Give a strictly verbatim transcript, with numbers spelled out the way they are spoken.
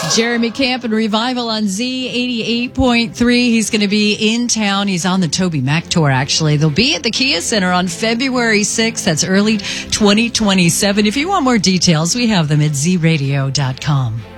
Jeremy Camp and Revival on Z eighty-eight point three. He's going to be in town. He's on the Toby Mac tour, actually. They'll be at the Kia Center on February sixth. That's early twenty twenty-seven. If you want more details, we have them at z radio dot com.